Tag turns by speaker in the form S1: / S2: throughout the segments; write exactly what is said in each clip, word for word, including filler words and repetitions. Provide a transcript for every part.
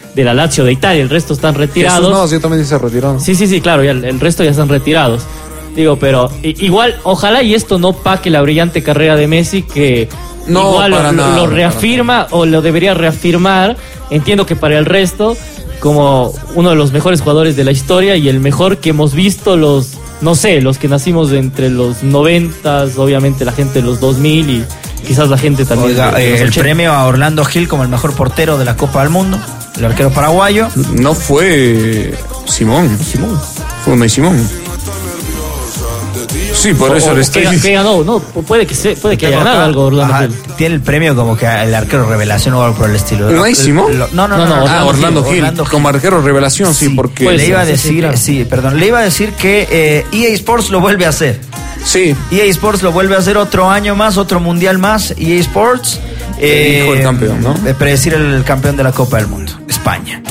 S1: de la Lazio de Italia, el resto están retirados.
S2: Jesús Navas, yo también se retiraron.
S1: Sí, sí, sí, claro, ya el, el resto ya están retirados. Digo, pero igual, ojalá y esto no paque la brillante carrera de Messi, que
S2: no,
S1: igual
S2: para
S1: lo,
S2: nada,
S1: lo reafirma o lo debería reafirmar. Entiendo que para el resto, como uno de los mejores jugadores de la historia y el mejor que hemos visto los, no sé, los que nacimos entre los noventas, obviamente la gente de los dos mil y quizás la gente también.
S3: Oiga,
S1: de, de
S3: eh, el premio a Orlando Gil como el mejor portero de la Copa del Mundo, el arquero paraguayo.
S2: No fue Simón.
S1: Simón.
S2: Fue Unai Simón. Sí, por
S1: o,
S2: eso le estoy
S1: diciendo. Que ganó, no, puede que se, puede que haya ganado algo Orlando
S3: Ajá,
S1: Gil.
S3: tiene el premio como que el arquero revelación o algo por el estilo.
S2: ¿No hay Simón?
S3: No, no, no,
S1: no, no,
S3: no,
S2: Ah, Orlando Gil,
S3: Orlando Gil.
S2: como arquero revelación, sí,
S3: Sí,
S2: porque
S3: pues le iba a
S1: sí,
S3: decir,
S1: sí, claro.
S3: sí, perdón, le iba a decir que eh, E A Sports lo vuelve a hacer.
S2: sí.
S3: E A Sports lo vuelve a hacer otro año más, otro mundial más. E A Sports eh,
S2: Dijo el campeón, ¿no?
S3: eh, predecir el campeón de la Copa del Mundo, España.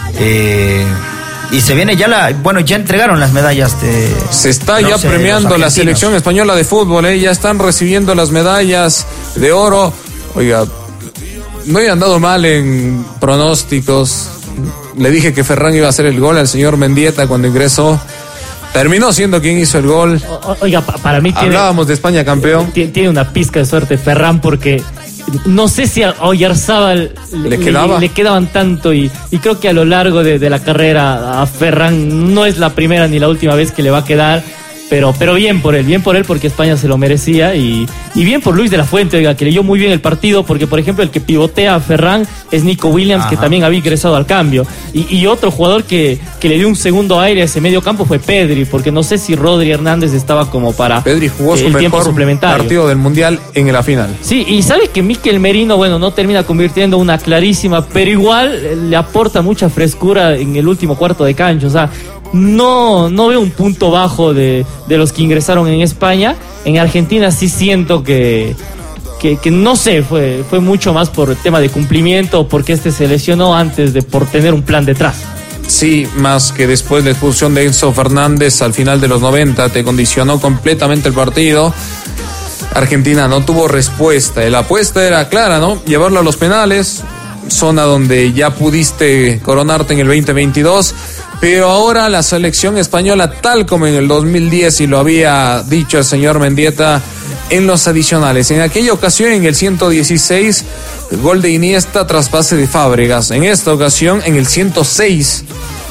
S3: Eh, y se viene ya la, bueno, ya entregaron las medallas de.
S2: Se está
S3: no
S2: ya
S3: sé,
S2: premiando
S3: los
S2: la
S3: argentinos.
S2: selección española de fútbol, ¿eh? Ya están recibiendo las medallas de oro. Oiga, no hayan dado mal en pronósticos. Le dije que Ferran iba a hacer el gol al señor Mendieta cuando ingresó. Terminó siendo quien hizo el gol.
S1: O, oiga, pa, para mí tiene,
S2: Hablábamos de España campeón.
S1: tiene, tiene una pizca de suerte Ferran, porque no sé si a Oyarzábal
S2: ¿Le
S1: le,
S2: quedaba?
S1: le, le quedaban tanto y, y creo que a lo largo de, de la carrera a Ferran no es la primera ni la última vez que le va a quedar. Pero, pero bien por él, bien por él porque España se lo merecía y, y bien por Luis de la Fuente, oiga, que leyó muy bien el partido porque, por ejemplo, el que pivotea a Ferran es Nico Williams,
S3: Ajá.
S1: que también había ingresado al cambio. Y, y otro jugador que, que le dio un segundo aire a ese medio campo fue Pedri, porque no sé si Rodri Hernández estaba como para
S2: Pedri jugó
S1: eh,
S2: su
S1: el tiempo
S2: mejor
S1: suplementario.
S2: partido del Mundial en la final.
S1: Sí, y sabe que Mikel Merino, bueno, no termina convirtiendo una clarísima, pero igual eh, le aporta mucha frescura en el último cuarto de cancha, o sea, no, no veo un punto bajo de, de los que ingresaron en España. En Argentina sí siento que, que, que no sé, fue, fue mucho más por el tema de cumplimiento o porque este se lesionó antes de por tener un plan detrás.
S2: Sí, más que después de la expulsión de Enzo Fernández al final de los noventa, te condicionó completamente el partido. Argentina no tuvo respuesta. La apuesta era clara, ¿no? Llevarlo a los penales, zona donde ya pudiste coronarte en el veinte veintidós. Pero ahora la selección española, tal como en el dos mil diez, y lo había dicho el señor Mendieta, en los adicionales. En aquella ocasión, en el ciento dieciséis, gol de Iniesta tras pase de Fábregas. En esta ocasión, en el ciento seis,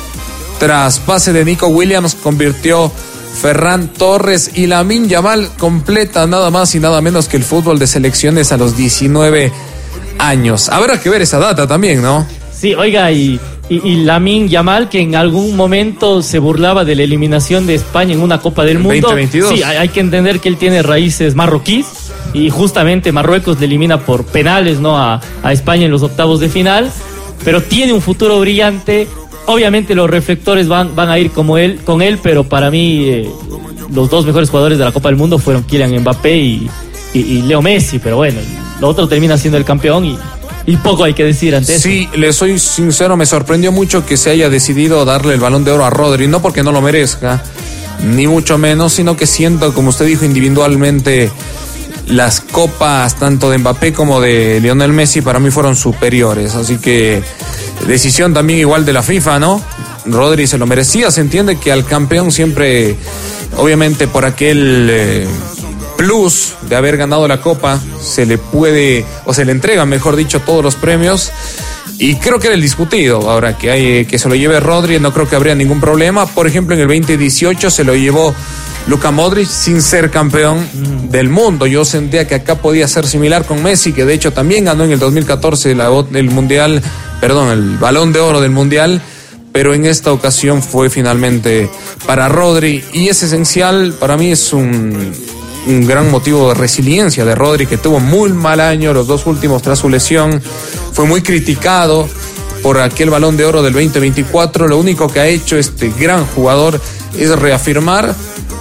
S2: tras pase de Nico Williams, convirtió Ferran Torres, y Lamine Yamal completa nada más y nada menos que el fútbol de selecciones a los diecinueve años. Habrá que ver esa data también, ¿no?
S1: Sí, oiga, y, y, y Lamine Yamal, que en algún momento se burlaba de la eliminación de España en una Copa del Mundo.
S2: veinte veintidós.
S1: Sí, hay, hay que entender que él tiene raíces marroquíes y justamente Marruecos le elimina por penales, ¿no?, a, a España en los octavos de final, pero tiene un futuro brillante. Obviamente los reflectores van, van a ir como él, con él, pero para mí eh, los dos mejores jugadores de la Copa del Mundo fueron Kylian Mbappé y, y, y Leo Messi, pero bueno, lo otro termina siendo el campeón y, y poco hay que decir ante eso.
S2: Sí, le soy sincero, me sorprendió mucho que se haya decidido darle el Balón de Oro a Rodri, no porque no lo merezca, ni mucho menos, sino que siento, como usted dijo, individualmente las copas tanto de Mbappé como de Lionel Messi para mí fueron superiores, así que decisión también igual de la FIFA, ¿no? Rodri se lo merecía, se entiende que al campeón siempre, obviamente por aquel eh, plus de haber ganado la copa, se le puede, o se le entregan, mejor dicho, todos los premios, y creo que era el discutido. Ahora que hay que se lo lleve Rodri, no creo que habría ningún problema. Por ejemplo, en el veinte dieciocho se lo llevó Luka Modric sin ser campeón del mundo. Yo sentía que acá podía ser similar con Messi, que de hecho también ganó en el dos mil catorce la, el mundial, perdón, el Balón de Oro del mundial, pero en esta ocasión fue finalmente para Rodri, y es esencial, para mí es un, un gran motivo de resiliencia de Rodri, que tuvo muy mal año los dos últimos tras su lesión, fue muy criticado por aquel Balón de Oro del veinte veinticuatro. Lo único que ha hecho este gran jugador es reafirmar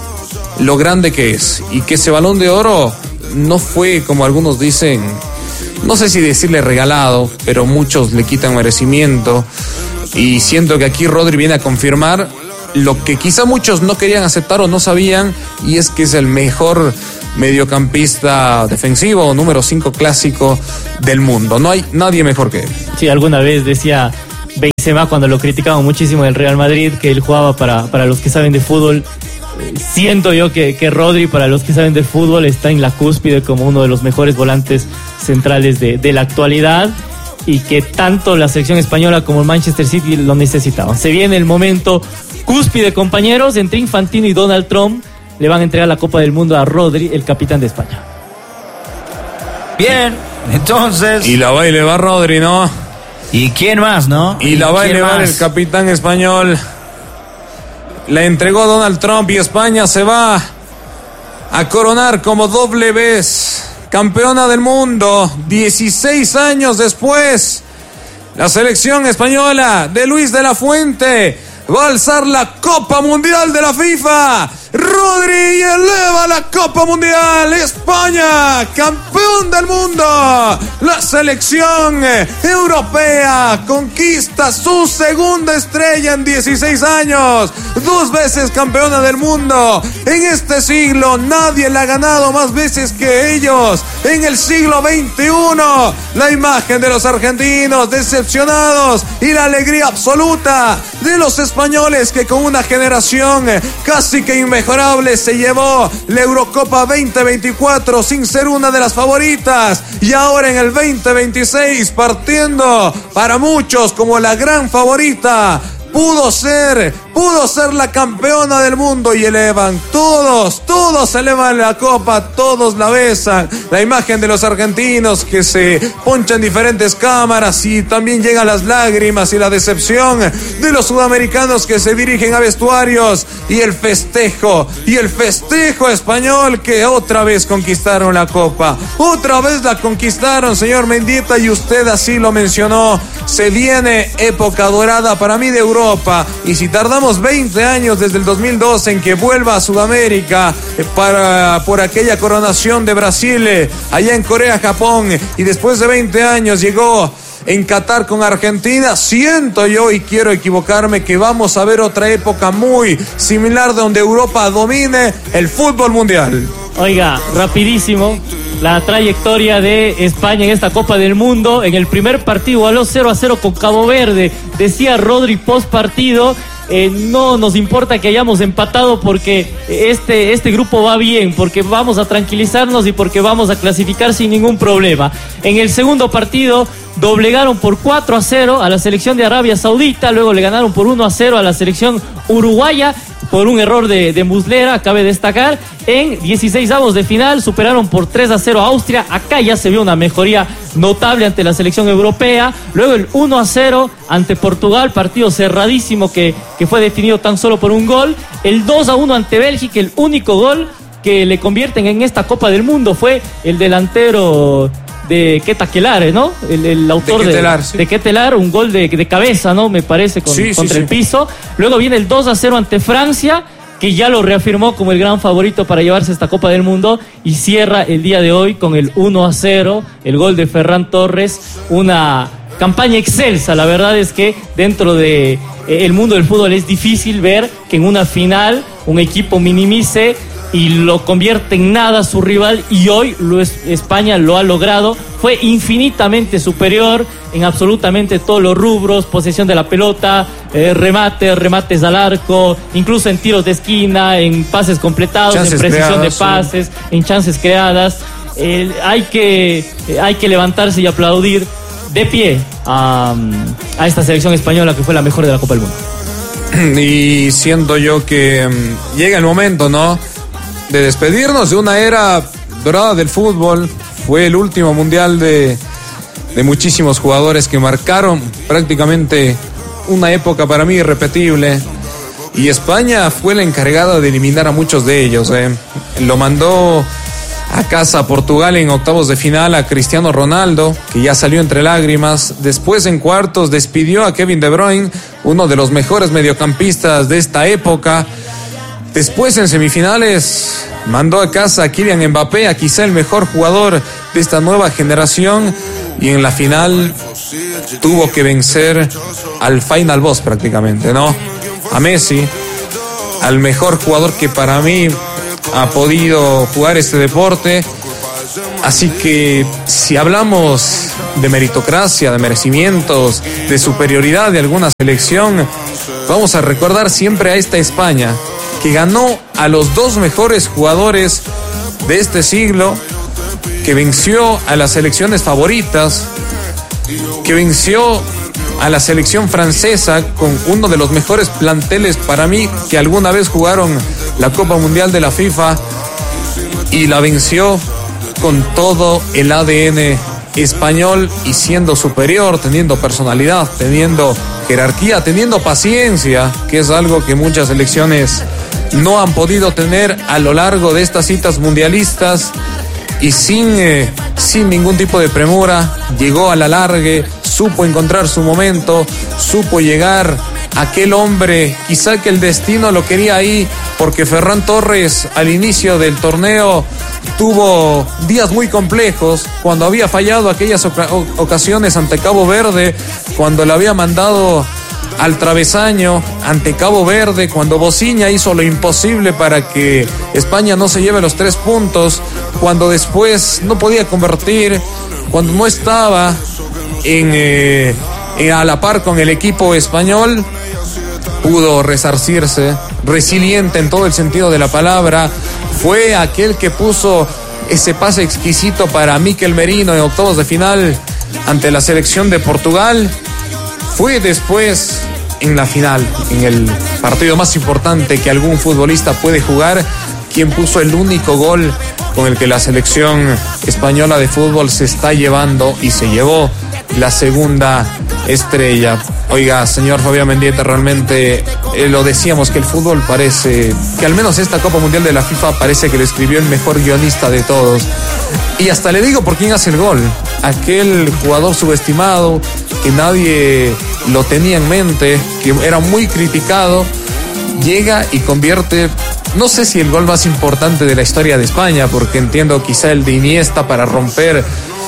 S2: lo grande que es, y que ese Balón de Oro no fue, como algunos dicen, no sé si decirle regalado, pero muchos le quitan merecimiento, y siento que aquí Rodri viene a confirmar lo que quizá muchos no querían aceptar o no sabían, y es que es el mejor mediocampista defensivo, número cinco clásico del mundo. No hay nadie mejor que él.
S1: Sí, alguna vez decía Benzema, cuando lo criticaban muchísimo del Real Madrid, que él jugaba para, para los que saben de fútbol. Siento yo que, que Rodri, para los que saben de fútbol, está en la cúspide como uno de los mejores volantes centrales de, de la actualidad, y que tanto la selección española como el Manchester City lo necesitaban. Se viene el momento cúspide, compañeros, entre Infantino y Donald Trump. Le van a entregar la Copa del Mundo a Rodri, el capitán de España.
S3: Bien, entonces...
S2: Y la va y le va Rodri, ¿no?
S3: ¿Y quién más, no?
S2: Y la va y le va
S3: más?
S2: el capitán español. La entregó Donald Trump y España se va a coronar como doble vez campeona del mundo. dieciséis años después, la selección española de Luis de la Fuente va a alzar la Copa Mundial de la FIFA. Rodri eleva la Copa Mundial. España, campeón del mundo. La selección europea conquista su segunda estrella en dieciséis años. Dos veces campeona del mundo. En este siglo nadie la ha ganado más veces que ellos. En el siglo veintiuno, la imagen de los argentinos decepcionados y la alegría absoluta de los españoles, que con una generación casi que inmejorable se llevó la Eurocopa veinte veinticuatro sin ser una de las favoritas, y ahora en el veinte veintiséis partiendo para muchos como la gran favorita. Pudo ser, pudo ser la campeona del mundo, y elevan, todos, todos elevan la copa, todos la besan. La imagen de los argentinos que se ponchan diferentes cámaras, y también llegan las lágrimas y la decepción de los sudamericanos que se dirigen a vestuarios, y el festejo, y el festejo español, que otra vez conquistaron la copa, otra vez la conquistaron, señor Mendieta, y usted así lo mencionó. Se viene época dorada para mí de Europa. Y si tardamos veinte años desde el dos mil dos en que vuelva a Sudamérica para, por aquella coronación de Brasil allá en Corea, Japón, y después de veinte años llegó en Qatar con Argentina, siento yo, y quiero equivocarme, que vamos a ver otra época muy similar donde Europa domine el fútbol mundial.
S1: Oiga, rapidísimo, la trayectoria de España en esta Copa del Mundo. En el primer partido ganó cero a cero con Cabo Verde. Decía Rodri post partido, eh, no nos importa que hayamos empatado porque este, este grupo va bien, porque vamos a tranquilizarnos y porque vamos a clasificar sin ningún problema. En el segundo partido doblegaron por cuatro a cero a la selección de Arabia Saudita, luego le ganaron por uno a cero a la selección uruguaya por un error de, de Muslera, cabe destacar. En dieciseisavos de final superaron por tres a cero a Austria. Acá ya se vio una mejoría notable ante la selección europea. Luego el uno a cero ante Portugal, partido cerradísimo que, que fue definido tan solo por un gol. El dos a uno ante Bélgica, el único gol que le convierten en esta Copa del Mundo fue el delantero de Queta Quelare, ¿no? El, el autor de Quetelar, de, sí. de Quetelar, un gol de, de cabeza, ¿no? Me parece, con, sí, contra sí, el sí. piso. Luego viene el dos a cero ante Francia, que ya lo reafirmó como el gran favorito para llevarse esta Copa del Mundo, y cierra el día de hoy con el uno a cero, el gol de Ferran Torres. Una campaña excelsa. La verdad es que dentro de eh, el mundo del fútbol es difícil ver que en una final un equipo minimice y lo convierte en nada a su rival, y hoy lo es, España lo ha logrado. Fue infinitamente superior en absolutamente todos los rubros: posesión de la pelota, eh, remate, remates al arco, incluso en tiros de esquina, en pases completados, chances en precisión creadas, de pases, sí. en chances creadas. Eh, hay que, eh, hay que levantarse y aplaudir de pie a, a esta selección española, que fue la mejor de la Copa del Mundo.
S2: Y siento yo que um, llega el momento, ¿no?, de despedirnos de una era dorada del fútbol. Fue el último mundial de, de muchísimos jugadores que marcaron prácticamente una época para mí irrepetible, y España fue la encargada de eliminar a muchos de ellos. eh. Lo mandó a casa a Portugal en octavos de final a Cristiano Ronaldo, que ya salió entre lágrimas. Después en cuartos despidió a Kevin De Bruyne, uno de los mejores mediocampistas de esta época. Después en semifinales mandó a casa a Kylian Mbappé, a quizá el mejor jugador de esta nueva generación, y en la final tuvo que vencer al final boss prácticamente, ¿no? A Messi, al mejor jugador que para mí ha podido jugar este deporte. Así que si hablamos de meritocracia, de merecimientos, de superioridad de alguna selección, vamos a recordar siempre a esta España, que ganó a los dos mejores jugadores de este siglo, que venció a las selecciones favoritas, que venció a la selección francesa con uno de los mejores planteles para mí que alguna vez jugaron la Copa Mundial de la FIFA, y la venció con todo el A D N español y siendo superior, teniendo personalidad, teniendo jerarquía, teniendo paciencia, que es algo que muchas selecciones no han podido tener a lo largo de estas citas mundialistas, y sin, eh, sin ningún tipo de premura llegó a la largue, supo encontrar su momento, supo llegar aquel hombre, quizá que el destino lo quería ahí, porque Ferran Torres al inicio del torneo tuvo días muy complejos, cuando había fallado aquellas ocasiones ante Cabo Verde, cuando le había mandado al travesaño ante Cabo Verde, cuando Bociña hizo lo imposible para que España no se lleve los tres puntos, cuando después no podía convertir, cuando no estaba en, eh, en a la par con el equipo español, pudo resarcirse, resiliente en todo el sentido de la palabra. Fue aquel que puso ese pase exquisito para Mikel Merino en octavos de final ante la selección de Portugal. Fue después en la final, en el partido más importante que algún futbolista puede jugar, quien puso el único gol con el que la selección española de fútbol se está llevando y se llevó la segunda estrella. Oiga, señor Fabián Mendieta, realmente eh, lo decíamos que el fútbol parece, que al menos esta Copa Mundial de la FIFA parece que lo escribió el mejor guionista de todos. Y hasta le digo por quién hace el gol. Aquel jugador subestimado, que nadie lo tenía en mente, que era muy criticado, llega y convierte, no sé si el gol más importante de la historia de España, porque entiendo quizá el de Iniesta para romper,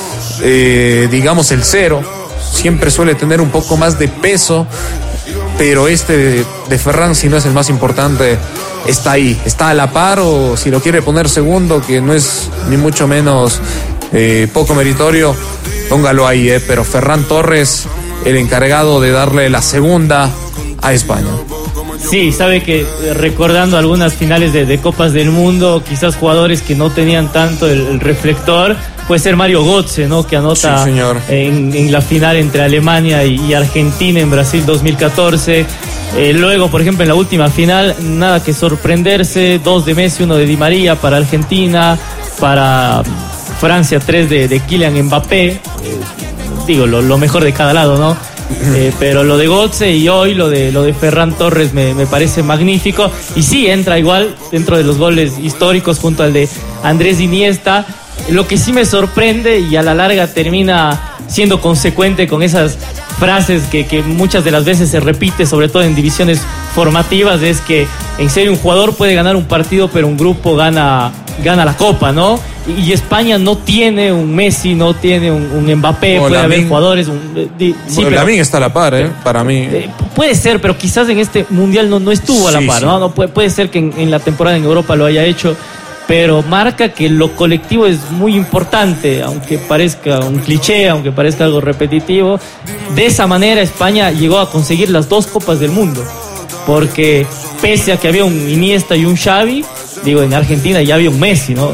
S2: eh, digamos, el cero. Siempre suele tener un poco más de peso, pero este de, de Ferran, si no es el más importante, está ahí, está a la par, o si lo quiere poner segundo, que no es ni mucho menos eh, poco meritorio, póngalo ahí, eh, pero Ferran Torres, el encargado de darle la segunda a España.
S1: Sí, sabe que recordando algunas finales de, de Copas del Mundo, quizás jugadores que no tenían tanto el, el reflector, puede ser Mario Götze, ¿no? Que anota
S2: sí,
S1: en, en la final entre Alemania y, y Argentina en Brasil dos mil catorce. Eh, luego, por ejemplo, en la última final, nada que sorprenderse, dos de Messi, uno de Di María para Argentina, para Francia tres de, de Kylian Mbappé. Eh, digo, lo, lo mejor de cada lado, ¿no? Eh, pero lo de Götze y hoy lo de lo de Ferran Torres me, me parece magnífico, y sí entra igual dentro de los goles históricos junto al de Andrés Iniesta. Lo que sí me sorprende y a la larga termina siendo consecuente con esas frases que, que muchas de las veces se repite, sobre todo en divisiones formativas, es que en serio un jugador puede ganar un partido pero un grupo gana, gana la copa, ¿no? Y España no tiene un Messi, no tiene un, un Mbappé, puede haber jugadores. Un, di, sí,
S2: bueno, Lamine está a la par, ¿eh? Para mí.
S1: Eh, puede ser, pero quizás en este mundial no, no estuvo a la sí, par, sí. ¿no? no puede, puede ser que en, en la temporada en Europa lo haya hecho, pero marca que lo colectivo es muy importante, aunque parezca un cliché, aunque parezca algo repetitivo. De esa manera España llegó a conseguir las dos Copas del Mundo, porque pese a que había un Iniesta y un Xavi, digo, en Argentina ya había un Messi, ¿no?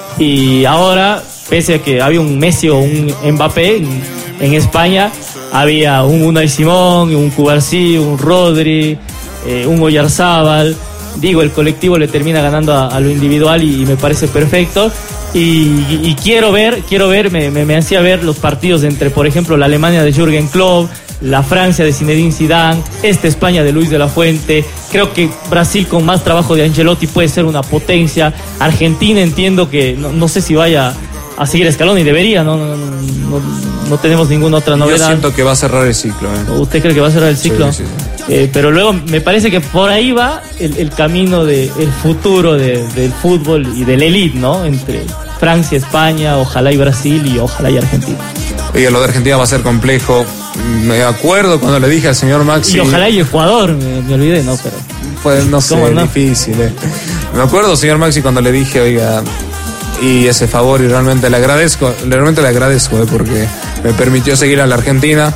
S1: Y ahora, pese a que había un Messi o un Mbappé, en, en España había un Unai Simón, un Cubarsí, un Rodri, eh, un Oyarzábal. Digo, el colectivo le termina ganando a, a lo individual y, y me parece perfecto. Y, y, y quiero ver, quiero ver, me, me, me hacía ver los partidos entre, por ejemplo, la Alemania de Jürgen Klopp, la Francia de Zinedine Zidane, esta España de Luis de la Fuente. Creo que Brasil con más trabajo de Ancelotti puede ser una potencia. Argentina entiendo que no, no sé si vaya a seguir escalón y debería, no, no, no, no tenemos ninguna otra novedad.
S2: Yo siento que va a cerrar el ciclo. ¿eh?
S1: ¿Usted cree que va a cerrar el ciclo?
S2: Sí, sí, sí.
S1: Eh, pero luego me parece que por ahí va el, el camino del de, futuro de, del fútbol y del elite, ¿no? Entre Francia, España, ojalá y Brasil y ojalá y Argentina.
S2: Oye, lo de Argentina va a ser complejo. Me acuerdo cuando le dije al señor Maxi.
S1: Y ojalá y Ecuador, me, me olvidé, ¿no? Pero
S2: pues no sé, no? difícil. Eh. Me acuerdo, señor Maxi, cuando le dije, oiga, y ese favor, y realmente le agradezco, realmente le agradezco, eh, porque me permitió seguir a la Argentina.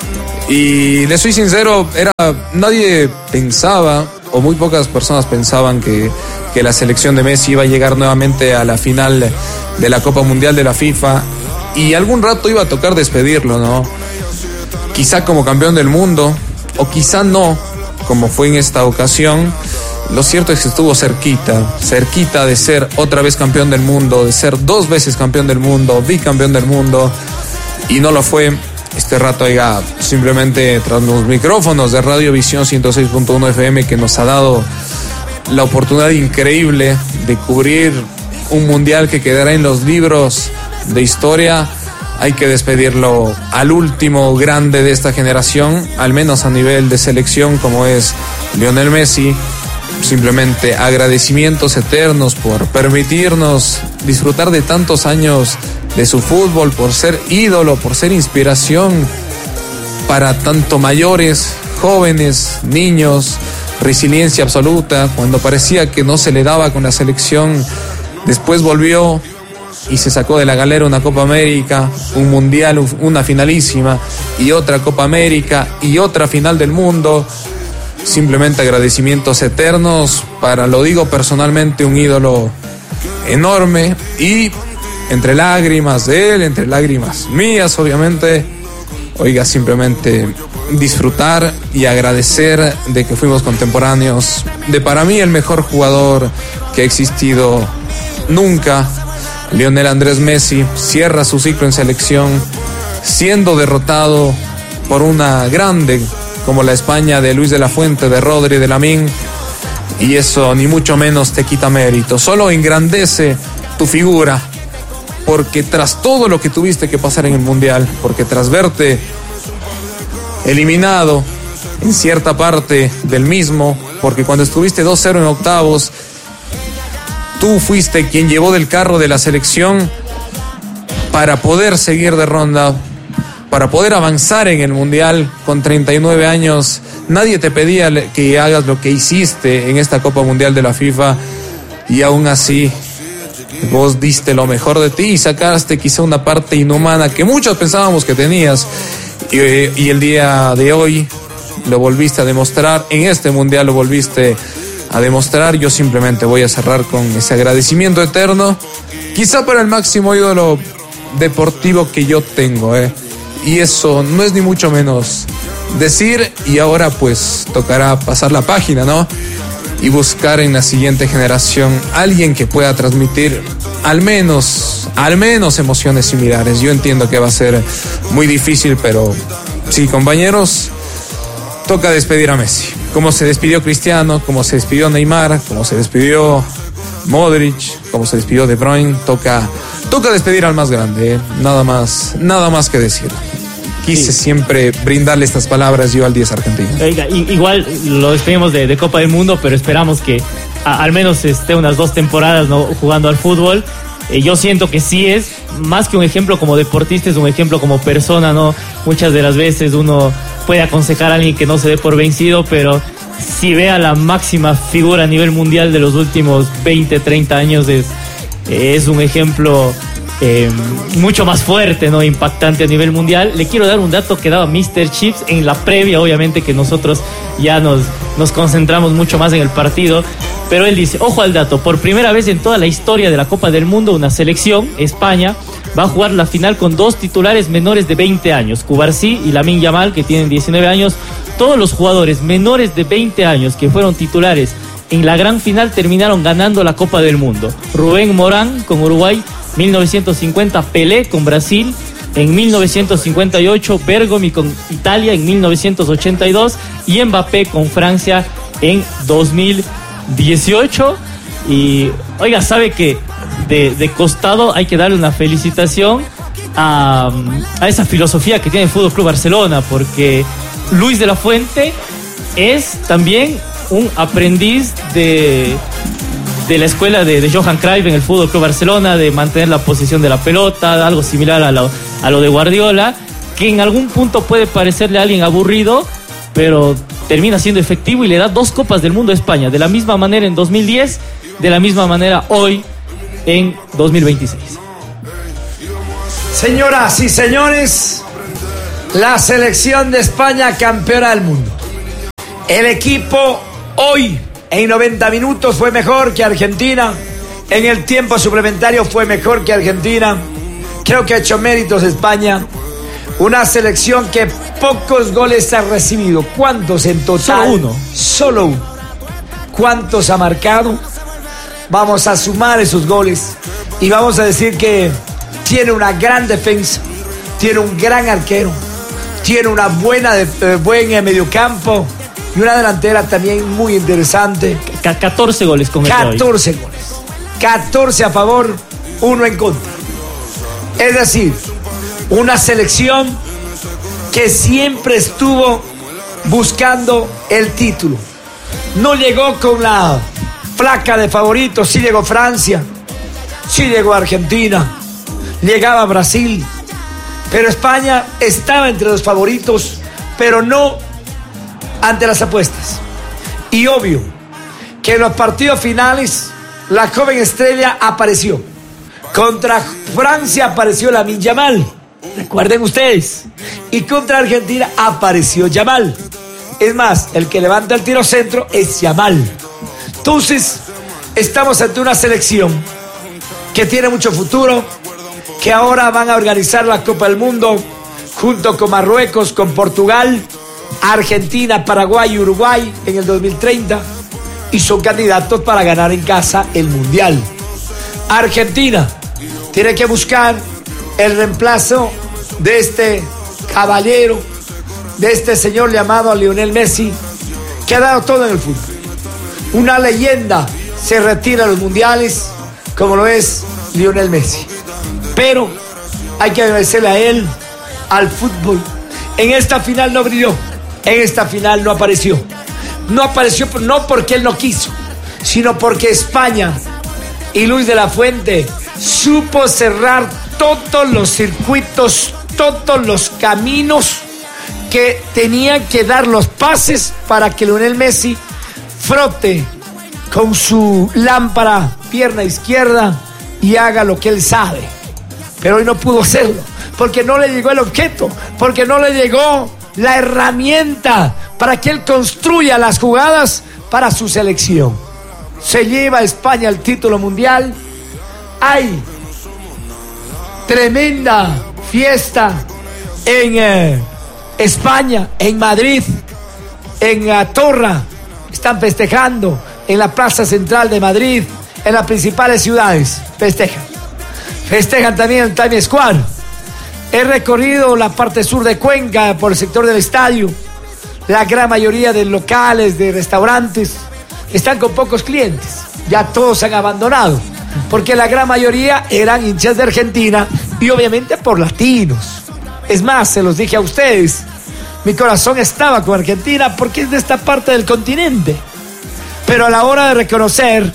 S2: Y le soy sincero, era, nadie pensaba, o muy pocas personas pensaban que, que la selección de Messi iba a llegar nuevamente a la final de la Copa Mundial de la FIFA, y algún rato iba a tocar despedirlo, ¿no? Quizá como campeón del mundo, o quizá no, como fue en esta ocasión. Lo cierto es que estuvo cerquita, cerquita de ser otra vez campeón del mundo, de ser dos veces campeón del mundo, bicampeón del mundo, y no lo fue. Este rato, oiga, simplemente tras los micrófonos de Radio Visión ciento seis punto uno F M, que nos ha dado la oportunidad increíble de cubrir un mundial que quedará en los libros de historia, hay que despedirlo al último grande de esta generación, al menos a nivel de selección, como es Lionel Messi. Simplemente agradecimientos eternos por permitirnos disfrutar de tantos años de su fútbol, por ser ídolo, por ser inspiración para tanto mayores, jóvenes, niños, resiliencia absoluta. Cuando parecía que no se le daba con la selección, después volvió y se sacó de la galera una Copa América, un Mundial, una finalísima, y otra Copa América, y otra final del mundo. Simplemente agradecimientos eternos para, lo digo personalmente, un ídolo enorme, y entre lágrimas de él, entre lágrimas mías, obviamente, oiga, simplemente disfrutar y agradecer de que fuimos contemporáneos, de para mí el mejor jugador que ha existido nunca. Lionel Andrés Messi cierra su ciclo en selección, siendo derrotado por una grande como la España de Luis de la Fuente, de Rodri, de Lamine, y eso ni mucho menos te quita mérito, solo engrandece tu figura, porque tras todo lo que tuviste que pasar en el Mundial, porque tras verte eliminado en cierta parte del mismo, porque cuando estuviste dos cero en octavos, tú fuiste quien llevó del carro de la selección para poder seguir de ronda, para poder avanzar en el Mundial con treinta y nueve años. Nadie te pedía que hagas lo que hiciste en esta Copa Mundial de la FIFA, y aún así vos diste lo mejor de ti y sacaste quizá una parte inhumana que muchos pensábamos que tenías, y, y el día de hoy lo volviste a demostrar, en este Mundial lo volviste a demostrar. Yo simplemente voy a cerrar con ese agradecimiento eterno, quizá para el máximo ídolo deportivo que yo tengo, eh. Y eso no es ni mucho menos decir, y ahora pues tocará pasar la página, ¿no? Y buscar en la siguiente generación alguien que pueda transmitir al menos, al menos emociones similares. Yo entiendo que va a ser muy difícil, pero sí, compañeros, toca despedir a Messi. Como se despidió Cristiano, como se despidió Neymar, como se despidió Modric, como se despidió De Bruyne, toca, toca despedir al más grande, ¿eh? Nada más, nada más que decir. Quise sí. siempre brindarle estas palabras yo al diez argentino.
S1: Oiga, igual lo despedimos de, de Copa del Mundo, pero esperamos que a, al menos esté unas dos temporadas, ¿no?, jugando al fútbol. Eh, yo siento que sí es, más que un ejemplo como deportista, es un ejemplo como persona, ¿no? Muchas de las veces uno puede aconsejar a alguien que no se dé por vencido, pero si ve a la máxima figura a nivel mundial de los últimos veinte, treinta años, es, eh, es un ejemplo Eh, mucho más fuerte, ¿no?, impactante a nivel mundial. Le quiero dar un dato que daba míster Chips en la previa, obviamente que nosotros ya nos, nos concentramos mucho más en el partido, pero él dice, ojo al dato, por primera vez en toda la historia de la Copa del Mundo, una selección, España, va a jugar la final con dos titulares menores de veinte años, Cubarsí y Lamine Yamal, que tienen diecinueve años. Todos los jugadores menores de veinte años que fueron titulares en la gran final terminaron ganando la Copa del Mundo. Rubén Morán con Uruguay, mil novecientos cincuenta, Pelé con Brasil en mil novecientos cincuenta y ocho, Bergomi con Italia en mil novecientos ochenta y dos y Mbappé con Francia en dos mil dieciocho. Y oiga, sabe que de, de costado hay que darle una felicitación a, a esa filosofía que tiene el Fútbol Club Barcelona, porque Luis de la Fuente es también un aprendiz de de la escuela de, de Johan Cruyff en el Fútbol Club Barcelona, de mantener la posición de la pelota, algo similar a lo, a lo de Guardiola, que en algún punto puede parecerle a alguien aburrido, pero termina siendo efectivo y le da dos Copas del Mundo a España, de la misma manera en dos mil diez, de la misma manera hoy en dos mil veintiséis.
S4: Señoras y señores, la selección de España campeona del mundo. El equipo hoy en noventa minutos fue mejor que Argentina. En el tiempo suplementario fue mejor que Argentina. Creo que ha hecho méritos España. Una selección que pocos goles ha recibido. ¿Cuántos en total?
S1: Solo uno.
S4: Solo uno. ¿Cuántos ha marcado? Vamos a sumar esos goles y vamos a decir que tiene una gran defensa, tiene un gran arquero, tiene una buena de, eh, buen eh, mediocampo y una delantera también muy interesante.
S1: C- catorce goles con
S4: catorce hoy. goles. catorce a favor, uno en contra. Es decir, una selección que siempre estuvo buscando el título. No llegó con la placa de favoritos, sí llegó Francia, sí llegó Argentina, llegaba Brasil, pero España estaba entre los favoritos, pero no ante las apuestas. Y obvio que en los partidos finales la joven estrella apareció. Contra Francia apareció Lamine Yamal, recuerden ustedes, y contra Argentina apareció Yamal. Es más, el que levanta el tiro centro es Yamal. Entonces, estamos ante una selección que tiene mucho futuro, que ahora van a organizar la Copa del Mundo junto con Marruecos, con Portugal, Argentina, Paraguay y Uruguay en el dos mil treinta, y son candidatos para ganar en casa el Mundial. Argentina tiene que buscar el reemplazo de este caballero, de este señor llamado Lionel Messi, que ha dado todo en el fútbol. Una leyenda se retira a los mundiales, como lo es Lionel Messi. Pero hay que agradecerle a él, al fútbol. En esta final no brilló, en esta final no apareció. No apareció no porque él no quiso, sino porque España y Luis de la Fuente supo cerrar todos los circuitos, todos los caminos que tenían que dar los pases para que Lionel Messi frote con su lámpara pierna izquierda y haga lo que él sabe. Pero hoy no pudo hacerlo, porque no le llegó el objeto, porque no le llegó la herramienta para que él construya las jugadas para su selección. Se lleva a España el título mundial. Hay tremenda fiesta en eh, España, en Madrid, en Atorra. Están festejando en la plaza central de Madrid, en las principales ciudades. Festejan. Festejan también el Times Square. He recorrido la parte sur de Cuenca por el sector del estadio. La gran mayoría de locales, de restaurantes, están con pocos clientes. Ya todos han abandonado, porque la gran mayoría eran hinchas de Argentina y obviamente por latinos. Es más, se los dije a ustedes, mi corazón estaba con Argentina porque es de esta parte del continente. Pero a la hora de reconocer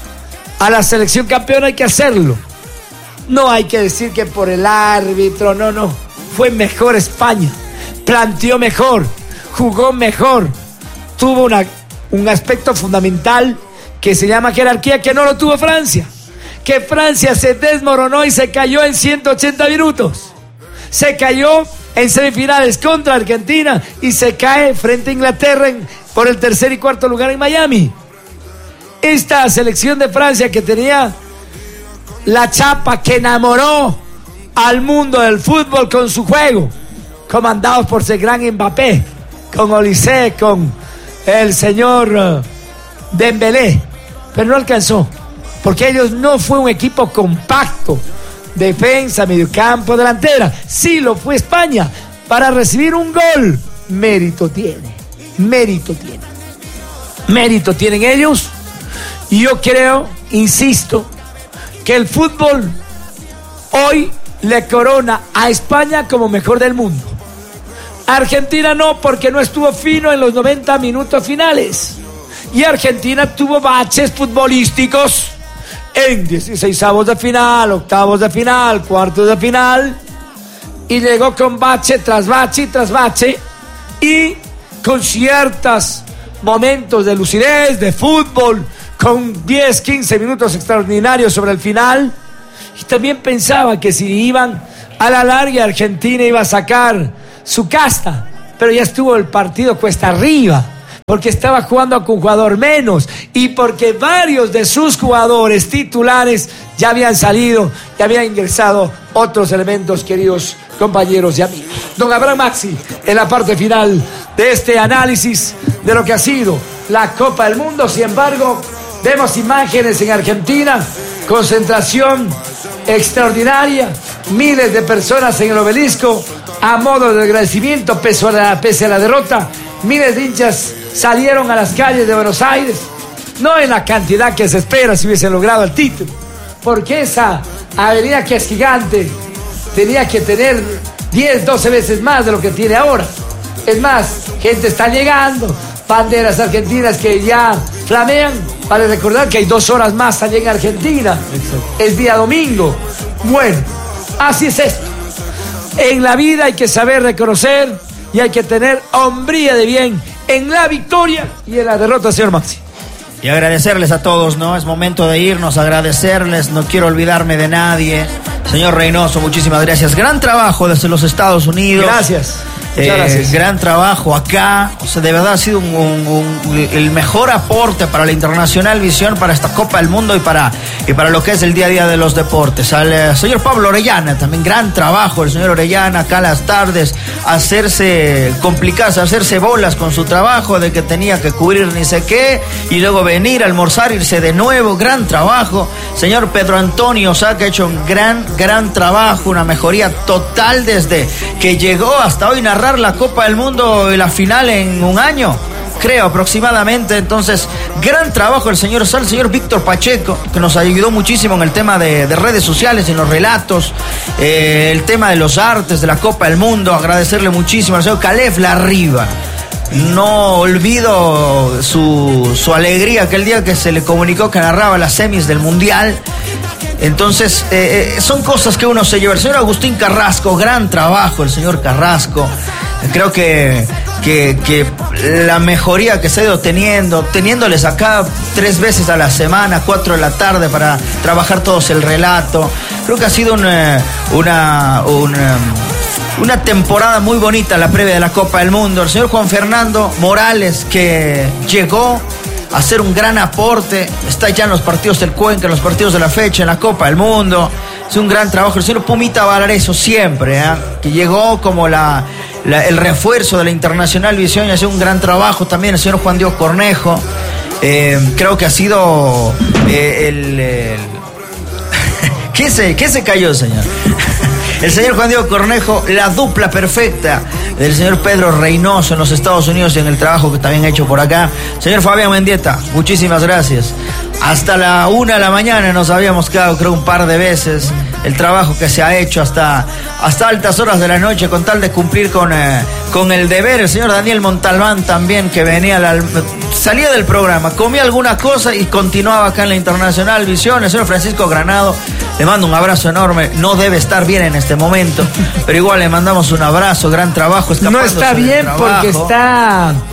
S4: a la selección campeona hay que hacerlo. No hay que decir que por el árbitro, no, no. Fue mejor España, planteó mejor, jugó mejor, tuvo una, un aspecto fundamental que se llama jerarquía, que no lo tuvo Francia. Que Francia se desmoronó y se cayó en ciento ochenta minutos. Se cayó en semifinales contra Argentina y se cae frente a Inglaterra en, por el tercer y cuarto lugar en Miami. Esta selección de Francia que tenía la chapa, que enamoró al mundo del fútbol con su juego, comandados por ese gran Mbappé, con Olise, con el señor uh, Dembélé, pero no alcanzó, porque ellos no fue un equipo compacto, defensa, mediocampo, delantera. Sí lo fue España, para recibir un gol. Mérito tiene, mérito tiene, mérito tienen ellos. Y yo creo, insisto, que el fútbol hoy le corona a España como mejor del mundo. Argentina no, porque no estuvo fino en los noventa minutos finales. Y Argentina tuvo baches futbolísticos en dieciseisavos de final, octavos de final, cuartos de final. Y llegó con bache tras bache y tras bache. Y con ciertos momentos de lucidez, de fútbol, con diez, quince minutos extraordinarios sobre el final. Y también pensaba que si iban a la larga, Argentina iba a sacar su casta. Pero ya estuvo el partido cuesta arriba, porque estaba jugando con un jugador menos y porque varios de sus jugadores titulares ya habían salido y habían ingresado otros elementos, queridos compañeros y amigos. Don Abraham Maxi, en la parte final de este análisis de lo que ha sido la Copa del Mundo. Sin embargo, vemos imágenes en Argentina, concentración extraordinaria, miles de personas en el obelisco a modo de agradecimiento pese a la, pese a la derrota. Miles de hinchas salieron a las calles de Buenos Aires, no en la cantidad que se espera si hubiese logrado el título, porque esa avenida que es gigante tenía que tener diez, doce veces más de lo que tiene ahora. Es más, gente está llegando, banderas argentinas que ya flamean. Vale recordar que hay dos horas más allá en Argentina. Exacto. Es día domingo. Bueno, así es esto. En la vida hay que saber reconocer y hay que tener hombría de bien en la victoria y en la derrota, señor Maxi.
S3: Y agradecerles a todos, ¿no? Es momento de irnos, agradecerles, no quiero olvidarme de nadie. Señor Reynoso, muchísimas gracias. Gran trabajo desde los Estados Unidos.
S4: Gracias.
S3: Eh, gracias. Gran trabajo acá. O sea, de verdad ha sido un, un, un, el mejor aporte para la Internacional Visión, para esta Copa del Mundo y para, y para lo que es el día a día de los deportes. Al eh, señor Pablo Orellana, también gran trabajo el señor Orellana acá a las tardes, hacerse complicarse, hacerse bolas con su trabajo de que tenía que cubrir ni sé qué y luego venir a almorzar, irse de nuevo. Gran trabajo. Señor Pedro Antonio Sá, que ha hecho un gran, gran trabajo, una mejoría total desde que llegó hasta hoy, narrar la Copa del Mundo y la final en un año, creo, aproximadamente. Entonces, gran trabajo el señor Sal, el señor Víctor Pacheco, que nos ayudó muchísimo en el tema de, de redes sociales, en los relatos, eh, el tema de los artes de la Copa del Mundo. Agradecerle muchísimo al señor Calef Larriba. No olvido su, su alegría aquel día que se le comunicó que narraba las semis del Mundial. Entonces, eh, son cosas que uno se lleva. El señor Agustín Carrasco, gran trabajo el señor Carrasco. Creo que, que, que la mejoría que se ha ido teniendo, teniéndoles acá tres veces a la semana, cuatro de la tarde para trabajar todos el relato. Creo que ha sido una, una, una, una temporada muy bonita la previa de la Copa del Mundo. El señor Juan Fernando Morales, que llegó a hacer un gran aporte, está ya en los partidos del Cuenca, en los partidos de la fecha, en la Copa del Mundo. Es un gran trabajo. El señor Pumita Valareso siempre, ¿eh? que llegó como la, la, el refuerzo de la Internacional Visión y hace un gran trabajo también. El señor Juan Diego Cornejo, eh, creo que ha sido eh, el... el... ¿Qué, se, ¿Qué se cayó, señor? El señor Juan Diego Cornejo, la dupla perfecta del señor Pedro Reynoso en los Estados Unidos y en el trabajo que también ha hecho por acá. Señor Fabián Mendieta, muchísimas gracias. Hasta la una de la mañana nos habíamos quedado, creo, un par de veces. El trabajo que se ha hecho hasta, hasta altas horas de la noche con tal de cumplir con, eh, con el deber. El señor Daniel Montalbán también, que venía, la, salía del programa, comía alguna cosa y continuaba acá en la Internacional Visión. El señor Francisco Granado, le mando un abrazo enorme. No debe estar bien en este momento, pero igual le mandamos un abrazo, gran trabajo.
S4: No está bien porque está